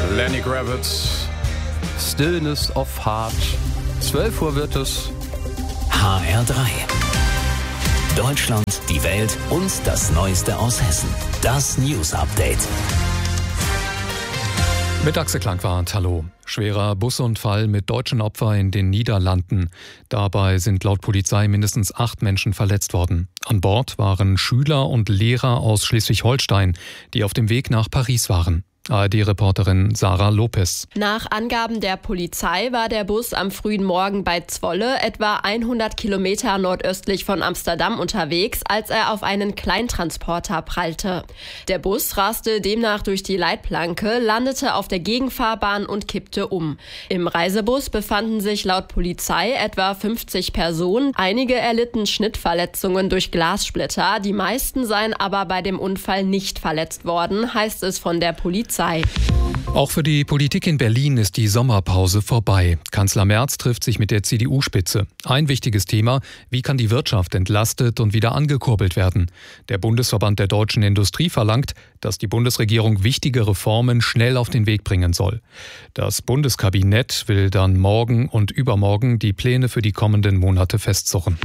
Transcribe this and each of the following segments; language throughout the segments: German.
Lenny Kravitz, Stillness of Heart. 12 Uhr wird es. HR3. Deutschland, die Welt und das Neueste aus Hessen. Das News Update. Mit Axel Klangwart, hallo. Schwerer Busunfall mit deutschen Opfern in den Niederlanden. Dabei sind laut Polizei mindestens 8 Menschen verletzt worden. An Bord waren Schüler und Lehrer aus Schleswig-Holstein, die auf dem Weg nach Paris waren. ARD-Reporterin Sarah Lopez. Nach Angaben der Polizei war der Bus am frühen Morgen bei Zwolle, etwa 100 Kilometer nordöstlich von Amsterdam unterwegs, als er auf einen Kleintransporter prallte. Der Bus raste demnach durch die Leitplanke, landete auf der Gegenfahrbahn und kippte um. Im Reisebus befanden sich laut Polizei etwa 50 Personen. Einige erlitten Schnittverletzungen durch Glassplitter, die meisten seien aber bei dem Unfall nicht verletzt worden, heißt es von der Polizei. Auch für die Politik in Berlin ist die Sommerpause vorbei. Kanzler Merz trifft sich mit der CDU-Spitze. Ein wichtiges Thema: Wie kann die Wirtschaft entlastet und wieder angekurbelt werden? Der Bundesverband der deutschen Industrie verlangt, dass die Bundesregierung wichtige Reformen schnell auf den Weg bringen soll. Das Bundeskabinett will dann morgen und übermorgen die Pläne für die kommenden Monate festzurren.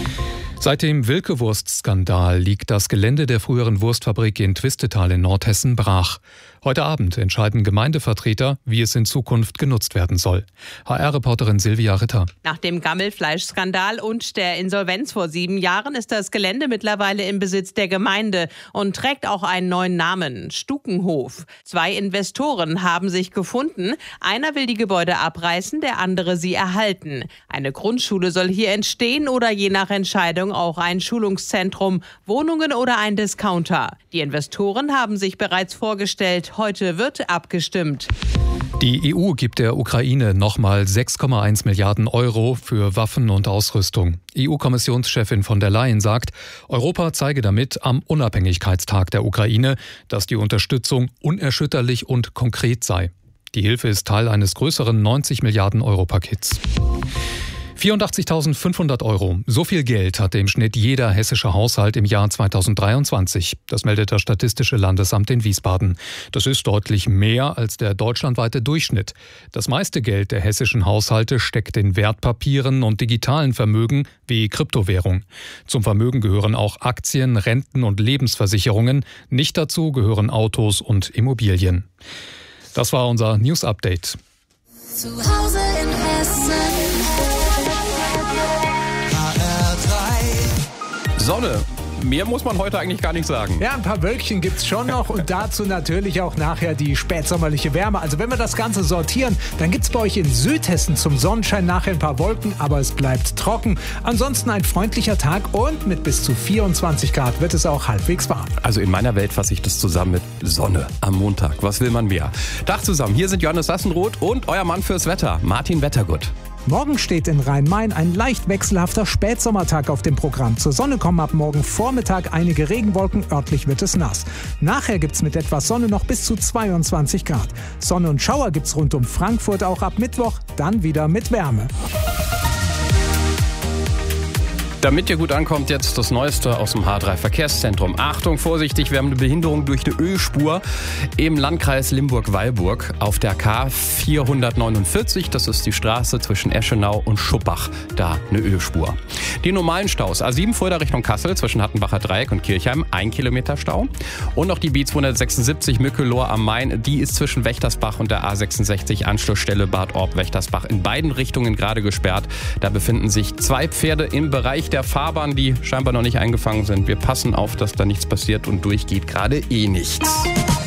Seit dem Wilke-Wurst-Skandal liegt das Gelände der früheren Wurstfabrik in Twistetal in Nordhessen brach. Heute Abend entscheiden Gemeindevertreter, wie es in Zukunft genutzt werden soll. HR-Reporterin Silvia Ritter. Nach dem Gammelfleischskandal und der Insolvenz vor 7 Jahren ist das Gelände mittlerweile im Besitz der Gemeinde und trägt auch einen neuen Namen: Stukenhof. 2 Investoren haben sich gefunden. Einer will die Gebäude abreißen, der andere sie erhalten. Eine Grundschule soll hier entstehen oder je nach Entscheidung auch ein Schulungszentrum, Wohnungen oder ein Discounter. Die Investoren haben sich bereits vorgestellt. Heute wird abgestimmt. Die EU gibt der Ukraine nochmal 6,1 Milliarden Euro für Waffen und Ausrüstung. EU-Kommissionschefin von der Leyen sagt, Europa zeige damit am Unabhängigkeitstag der Ukraine, dass die Unterstützung unerschütterlich und konkret sei. Die Hilfe ist Teil eines größeren 90 Milliarden Euro Pakets. 84.500 Euro. So viel Geld hatte im Schnitt jeder hessische Haushalt im Jahr 2023. Das meldet das Statistische Landesamt in Wiesbaden. Das ist deutlich mehr als der deutschlandweite Durchschnitt. Das meiste Geld der hessischen Haushalte steckt in Wertpapieren und digitalen Vermögen wie Kryptowährung. Zum Vermögen gehören auch Aktien, Renten und Lebensversicherungen. Nicht dazu gehören Autos und Immobilien. Das war unser News Update. Zu Hause in Hessen. Sonne. Mehr muss man heute eigentlich gar nicht sagen. Ja, ein paar Wölkchen gibt's schon noch und dazu natürlich auch nachher die spätsommerliche Wärme. Also wenn wir das Ganze sortieren, dann gibt's bei euch in Südhessen zum Sonnenschein nachher ein paar Wolken, aber es bleibt trocken. Ansonsten ein freundlicher Tag und mit bis zu 24 Grad wird es auch halbwegs warm. Also in meiner Welt fasse ich das zusammen mit Sonne am Montag. Was will man mehr? Tag zusammen, hier sind Johannes Sassenroth und euer Mann fürs Wetter, Martin Wettergut. Morgen steht in Rhein-Main ein leicht wechselhafter Spätsommertag auf dem Programm. Zur Sonne kommen ab morgen Vormittag einige Regenwolken, örtlich wird es nass. Nachher gibt's mit etwas Sonne noch bis zu 22 Grad. Sonne und Schauer gibt's rund um Frankfurt auch ab Mittwoch, dann wieder mit Wärme. Damit ihr gut ankommt, jetzt das Neueste aus dem H3-Verkehrszentrum. Achtung, vorsichtig, wir haben eine Behinderung durch eine Ölspur im Landkreis Limburg-Weilburg auf der K449. Das ist die Straße zwischen Eschenau und Schuppach. Da eine Ölspur. Die normalen Staus: A7 Fulda Richtung Kassel zwischen Hattenbacher Dreieck und Kirchheim, 1 Kilometer Stau. Und noch die B276 Mückelohr am Main, die ist zwischen Wächtersbach und der A66 Anschlussstelle Bad Orb-Wächtersbach in beiden Richtungen gerade gesperrt. Da befinden sich 2 Pferde im Bereich der Fahrbahn, die scheinbar noch nicht eingefangen sind. Wir passen auf, dass da nichts passiert und durchgeht gerade nichts.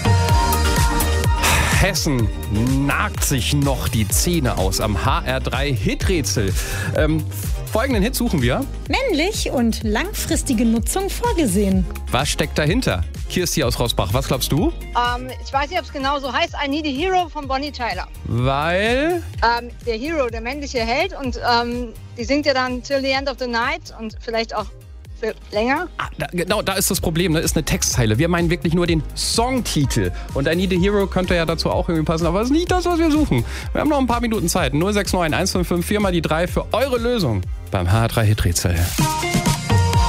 Hessen nagt sich noch die Zähne aus am HR3-Hiträtsel. Folgenden Hit suchen wir. Männlich und langfristige Nutzung vorgesehen. Was steckt dahinter? Kirsti aus Rossbach, was glaubst du? Ich weiß nicht, ob es genau so heißt. I Need a Hero von Bonnie Tyler. Weil? Der Hero, der männliche Held. Und die singt ja dann Till the End of the Night und vielleicht auch für länger. Genau, da ist das Problem, ne? Ist eine Textzeile. Wir meinen wirklich nur den Songtitel. Und I Need a Hero könnte ja dazu auch irgendwie passen, aber das ist nicht das, was wir suchen. Wir haben noch ein paar Minuten Zeit. 069 155 4 mal die 3 für eure Lösung beim HR3 Hiträtsel.